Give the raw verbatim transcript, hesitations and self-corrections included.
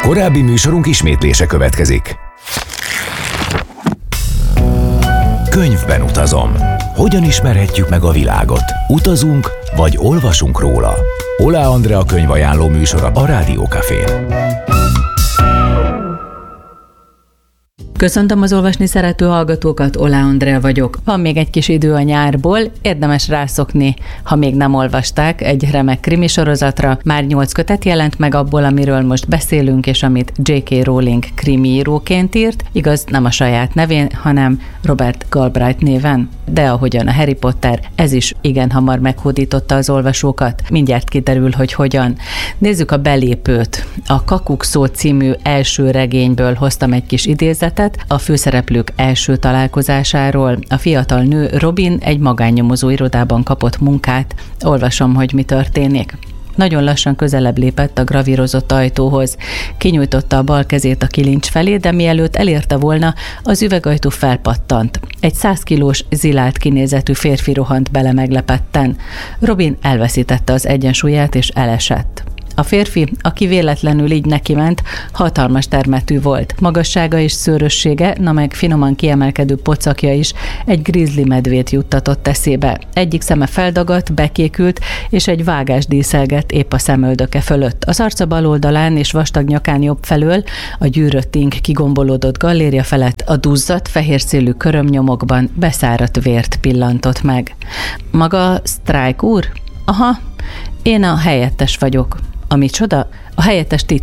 Korábbi műsorunk ismétlése következik. Könyvben utazom. Hogyan ismerhetjük meg a világot? Utazunk, vagy olvasunk róla? Oláh Andrea könyvajánló műsora a Rádió Cafén. Köszöntöm az olvasni szerető hallgatókat, Oláh Andrea vagyok. Van még egy kis idő a nyárból, érdemes rászokni, ha még nem olvasták, egy remek krimi sorozatra. Már nyolc kötet jelent meg abból, amiről most beszélünk, és amit dzsé ká. Rowling krimiíróként írt, igaz, nem a saját nevén, hanem Robert Galbraith néven. De ahogyan a Harry Potter, ez is igen hamar meghódította az olvasókat. Mindjárt kiderül, hogy hogyan. Nézzük a belépőt. A Kakukszó című első regényből hoztam egy kis idézetet, a főszereplők első találkozásáról. A fiatal nő, Robin, egy magánnyomozó irodában kapott munkát. Olvasom, hogy mi történik. Nagyon lassan közelebb lépett a gravírozott ajtóhoz. Kinyújtotta a bal kezét a kilincs felé, de mielőtt elérte volna, az üvegajtó felpattant. Egy száz kilós, zilált kinézetű férfi rohant bele meglepetten. Robin elveszítette az egyensúlyát és elesett. A férfi, aki véletlenül így nekiment, hatalmas termetű volt. Magassága és szőrössége, na meg finoman kiemelkedő pocakja is egy grizzly medvét juttatott eszébe. Egyik szeme feldagadt, bekékült, és egy vágás díszelgett épp a szemöldöke fölött. Az arca bal oldalán és vastag nyakán jobb felől a gyűrött ing kigombolódott galléria felett a duzzadt, fehér szélű körömnyomokban beszáradt vért pillantott meg. Maga Strike úr? Aha, én a helyettes vagyok. A micsoda? A helyettes